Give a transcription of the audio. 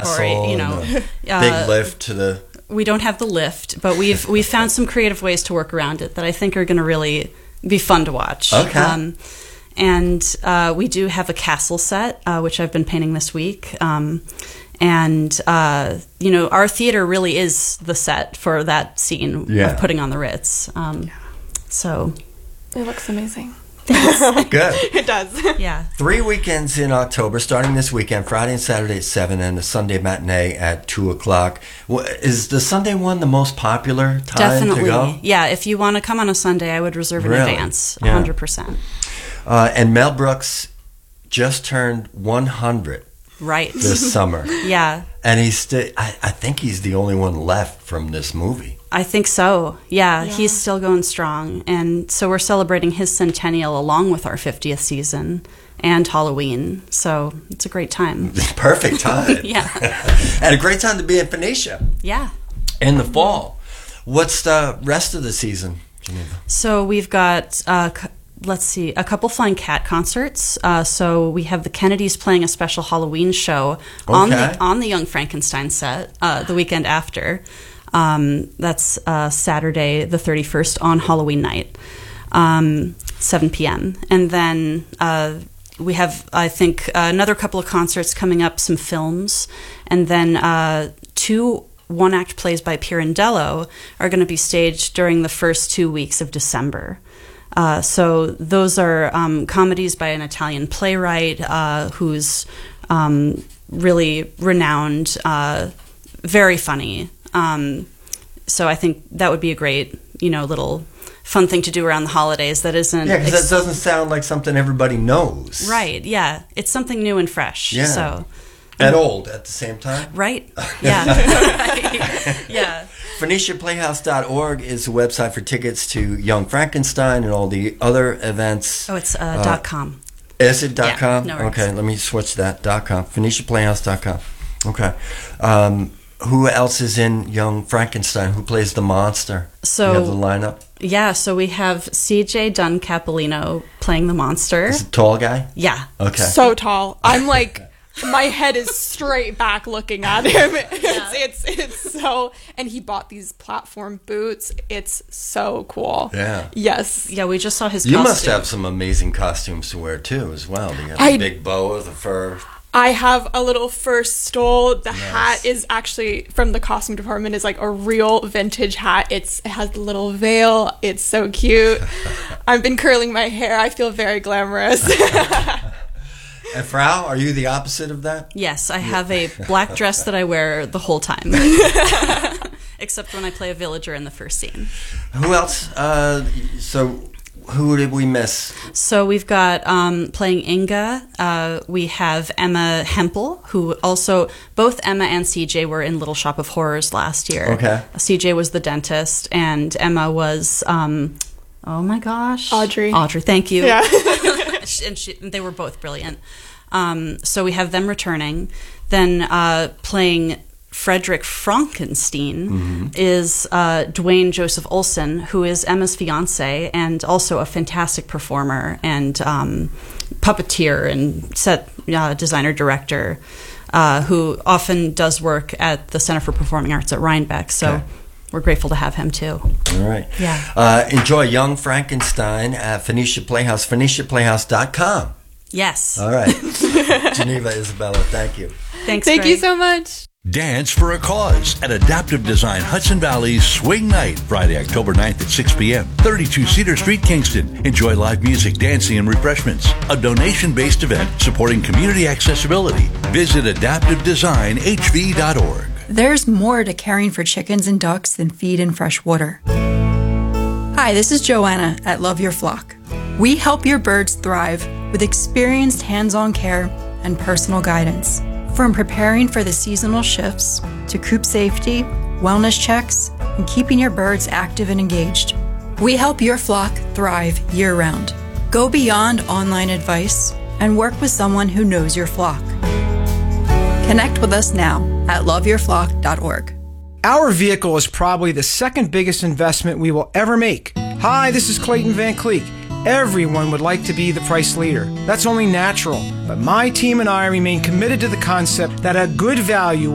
mandatory, you know, big lift to the. We don't have the lift, but we've found some creative ways to work around it that I think are going to really be fun to watch. Okay. And we do have a castle set, which I've been painting this week. And, you know, our theater really is the set for that scene of putting on the Ritz. So. It looks amazing. Good. It does. Yeah. 3 weekends in October, starting this weekend, Friday and Saturday at 7 and a Sunday matinee at 2 o'clock. Is the Sunday one the most popular time to go? Yeah, if you want to come on a Sunday, I would reserve in advance, 100%. And Mel Brooks just turned 100 this summer. Yeah. And he's still, I think he's the only one left from this movie. I think so. Yeah, he's still going strong. And so we're celebrating his centennial along with our 50th season and Halloween. So it's a great time. Perfect time. Yeah. And a great time to be in Phoenicia. Yeah. In the fall. What's the rest of the season, Geneva? So we've got, let's see, a couple Flying Cat concerts. So we have the Kennedys playing a special Halloween show on the Young Frankenstein set the weekend after. That's Saturday the 31st on Halloween night, 7 p.m. And then we have, I think, another couple of concerts coming up, some films, and then 2 one-act plays by Pirandello are going to be staged during the first 2 weeks of December. So those are comedies by an Italian playwright who's really renowned, very funny. So I think that would be a great, you know, little fun thing to do around the holidays that isn't... Yeah, because that doesn't sound like something everybody knows. Right, yeah. It's something new and fresh. Yeah. So. And old at the same time. Right, yeah. Yeah. PhoeniciaPlayhouse.org is the website for tickets to Young Frankenstein and all the other events. Oh, it's .com. Is it .com? Yeah, no worries. Okay, let me switch that. .com. PhoeniciaPlayhouse.com. Okay. Who else is in Young Frankenstein? Who plays the monster? So you have the lineup? Yeah, so we have C.J. Dunn Capolino playing the monster. Is it a tall guy? Yeah. Okay. So tall. I'm like, my head is straight back looking at him. It's so, and he bought these platform boots. It's so cool. Yeah. Yes. Yeah, we just saw his You costume. must have some amazing costumes to wear too, as well. You got the big boa, the fur. I have a little fur stole. The hat is actually from the costume department. Is like a real vintage hat. It has the little veil. It's so cute. I've been curling my hair. I feel very glamorous. And Frau, are you the opposite of that? Yes, I have a black dress that I wear the whole time. Except when I play a villager in the first scene. Who else? So who did we miss? So we've got playing Inga. We have Emma Hempel, who also, both Emma and CJ were in Little Shop of Horrors last year. Okay. CJ was the dentist, and Emma was, oh my gosh. Audrey, thank you. Yeah. And they were both brilliant. So we have them returning. Then playing Frederick Frankenstein is Dwayne Joseph Olsen, who is Emma's fiance and also a fantastic performer and puppeteer and set designer director who often does work at the Center for Performing Arts at Rhinebeck. So we're grateful to have him too. All right. Yeah. Enjoy Young Frankenstein at Phoenicia Playhouse, PhoeniciaPlayhouse.com. Yes. All right. Geneva, Isabella, thank you. Thanks, Thank Greg. you so much. Dance for a Cause at Adaptive Design Hudson Valley's Swing Night, Friday, October 9th at 6 p.m., 32 Cedar Street, Kingston. Enjoy live music, dancing, and refreshments. A donation-based event supporting community accessibility. Visit adaptivedesignhv.org. There's more to caring for chickens and ducks than feed and fresh water. Hi, this is Joanna at Love Your Flock. We help your birds thrive with experienced hands-on care and personal guidance. From preparing for the seasonal shifts to coop safety, wellness checks, and keeping your birds active and engaged. We help your flock thrive year-round. Go beyond online advice and work with someone who knows your flock. Connect with us now at loveyourflock.org. Our vehicle is probably the second biggest investment we will ever make. Hi, this is Clayton Van Cleek. Everyone would like to be the price leader. That's only natural. But my team and I remain committed to the concept that a good value